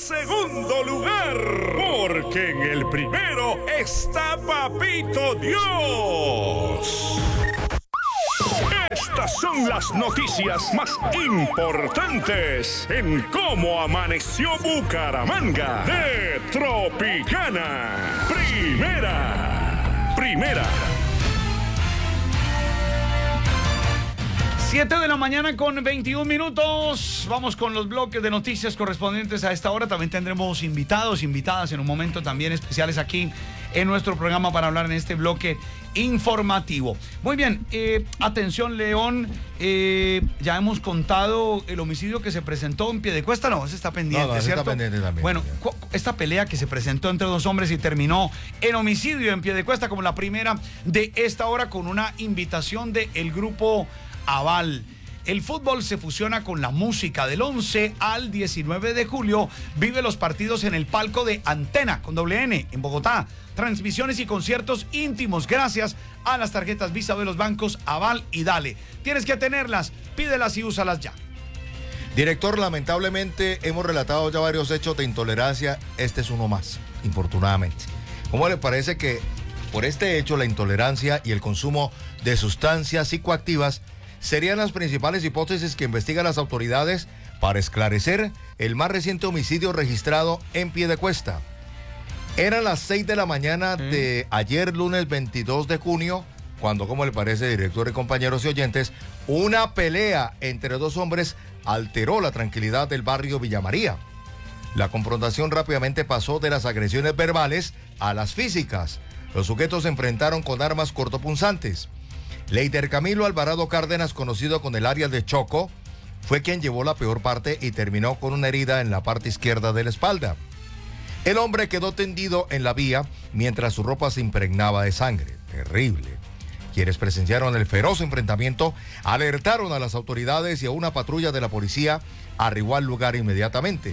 segundo lugar, porque en el primero está Papito Dios. Estas son las noticias más importantes en cómo amaneció Bucaramanga de Tropicana. Primera. 7 de la mañana con 21 minutos. Vamos con los bloques de noticias correspondientes a esta hora. También tendremos invitados, invitadas en un momento también especiales aquí en nuestro programa para hablar en este bloque informativo. Muy bien, atención León, ya hemos contado el homicidio que se presentó en Piedecuesta. No, ese está pendiente, no, ¿cierto? Está pendiente también. Bueno, esta pelea que se presentó entre dos hombres y terminó en homicidio en Piedecuesta como la primera de esta hora con una invitación del grupo Aval. El fútbol se fusiona con la música. Del 11 al 19 de julio vive los partidos en el palco de Antena con doble N en Bogotá. Transmisiones y conciertos íntimos gracias a las tarjetas Visa de los bancos Aval y Dale. Tienes que tenerlas, pídelas y úsalas ya. Director, lamentablemente hemos relatado ya varios hechos de intolerancia. Este es uno más, infortunadamente. ¿Cómo le parece que por este hecho la intolerancia y el consumo de sustancias psicoactivas serían las principales hipótesis que investigan las autoridades para esclarecer el más reciente homicidio registrado en Piedecuesta? Eran las 6 de la mañana de ayer, lunes 22 de junio, cuando, como le parece, director y compañeros y oyentes, una pelea entre dos hombres alteró la tranquilidad del barrio Villa María. La confrontación rápidamente pasó de las agresiones verbales a las físicas. Los sujetos se enfrentaron con armas cortopunzantes. Leider Camilo Alvarado Cárdenas, conocido con el alias de Choco, fue quien llevó la peor parte y terminó con una herida en la parte izquierda de la espalda. El hombre quedó tendido en la vía mientras su ropa se impregnaba de sangre. Terrible. Quienes presenciaron el feroz enfrentamiento alertaron a las autoridades y a una patrulla de la policía arribó al lugar inmediatamente.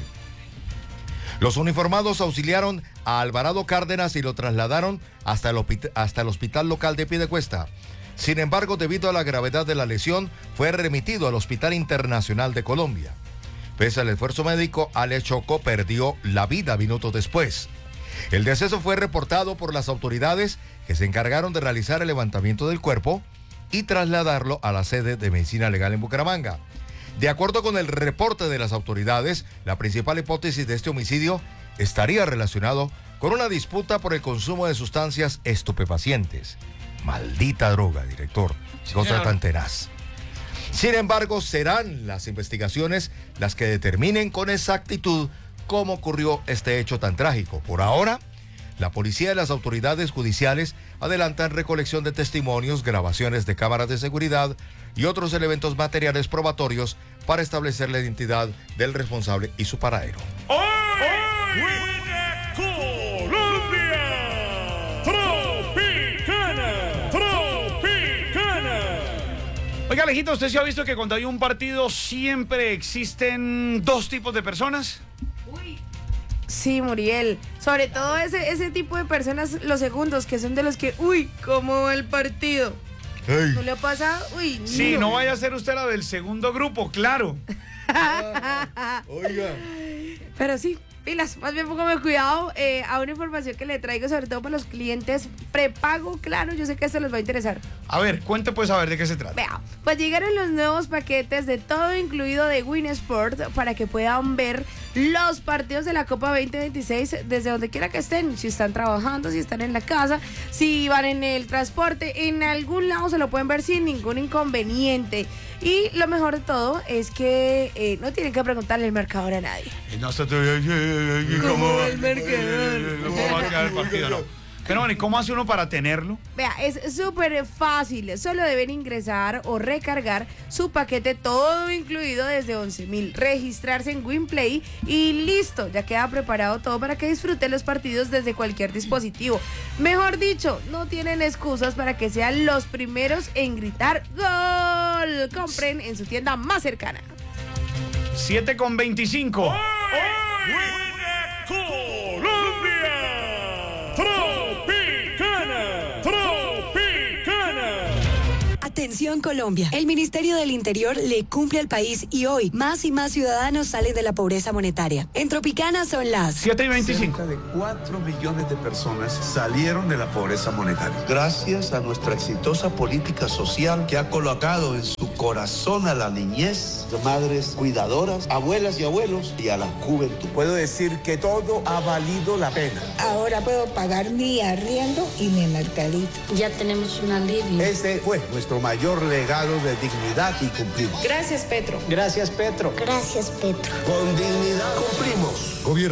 Los uniformados auxiliaron a Alvarado Cárdenas y lo trasladaron hasta el hospital local de Piedecuesta. Sin embargo, debido a la gravedad de la lesión, fue remitido al Hospital Internacional de Colombia. Pese al esfuerzo médico, alias Choco perdió la vida minutos después. El deceso fue reportado por las autoridades que se encargaron de realizar el levantamiento del cuerpo y trasladarlo a la sede de Medicina Legal en Bucaramanga. De acuerdo con el reporte de las autoridades, la principal hipótesis de este homicidio estaría relacionado con una disputa por el consumo de sustancias estupefacientes. Maldita droga, director. Cosa tan tenaz. Sin embargo, serán las investigaciones las que determinen con exactitud cómo ocurrió este hecho tan trágico. Por ahora, la policía y las autoridades judiciales adelantan recolección de testimonios, grabaciones de cámaras de seguridad y otros elementos materiales probatorios para establecer la identidad del responsable y su paradero. Oiga, Alejito, ¿usted se ha visto que cuando hay un partido siempre existen dos tipos de personas? Uy. Sí, Muriel. Sobre todo ese tipo de personas, los segundos, que son de los que, ¿cómo va el partido? Hey. ¿No le ha pasado? Sí, no vaya a ser usted la del segundo grupo, claro. Oiga. Pero sí, pilas, más bien póngame cuidado a una información que le traigo, sobre todo para los clientes prepago, claro, yo sé que esto les va a interesar. A ver, cuente pues a ver de qué se trata. Vea, pues llegaron los nuevos paquetes de todo incluido de Win Sport para que puedan ver los partidos de la Copa 2026 desde donde quiera que estén, si están trabajando, si están en la casa, si van en el transporte, en algún lado se lo pueden ver sin ningún inconveniente. Y lo mejor de todo es que no tienen que preguntarle al marcador a nadie. No está todo... ¿Cómo va el marcador? ¿Cómo va a quedar el partido? No. Pero bueno, ¿y cómo hace uno para tenerlo? Vea, es súper fácil. Solo deben ingresar o recargar su paquete todo incluido desde 11.000, registrarse en WinPlay y listo. Ya queda preparado todo para que disfruten los partidos desde cualquier dispositivo. Mejor dicho, no tienen excusas para que sean los primeros en gritar ¡Gol! Compren en su tienda más cercana. 7:25. Atención Colombia, el Ministerio del Interior le cumple al país y hoy más y más ciudadanos salen de la pobreza monetaria. En Tropicana son las 7:25. Cerca de 4 millones de personas salieron de la pobreza monetaria. Gracias a nuestra exitosa política social que ha colocado en su corazón a la niñez, madres cuidadoras, abuelas y abuelos y a la juventud. Puedo decir que todo ha valido la pena. Ahora puedo pagar mi arriendo y mi mercadito. Ya tenemos un alivio. Este fue nuestro mayor legado de dignidad y cumplimos. Gracias, Petro. Gracias, Petro. Gracias, Petro. Con dignidad cumplimos. Gobierno